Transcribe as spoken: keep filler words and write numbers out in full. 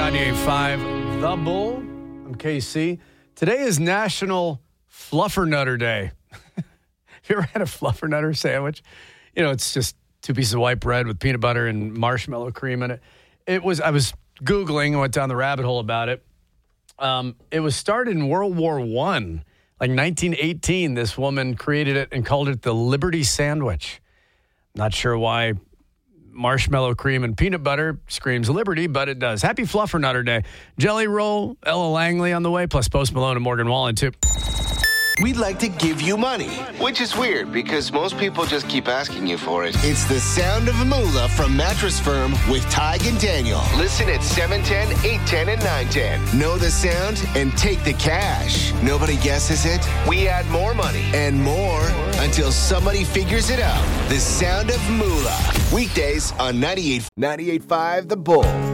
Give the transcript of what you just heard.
ninety-eight point five The Bull. I'm K C. Today is National Fluffernutter Day. Have you ever had a Fluffernutter sandwich? You know, it's just two pieces of white bread with peanut butter and marshmallow cream in it. It was, I was Googling and went down the rabbit hole about it. Um, it was started in World War One, like nineteen eighteen. This woman created it and called it the Liberty Sandwich. Not sure why marshmallow cream and peanut butter screams liberty, but it does. Happy Fluffernutter Day. Jelly Roll, Ella Langley on the way, plus Post Malone and Morgan Wallen, too. We'd like to give you money. Which is weird because most people just keep asking you for it. It's the sound of a moolah from Mattress Firm with Tig and Daniel. Listen at seven ten, eight ten, and nine ten. Know the sound and take the cash. Nobody guesses it. We add more money. And more until somebody figures it out. The sound of moolah. Weekdays on ninety-eight point five The Bull.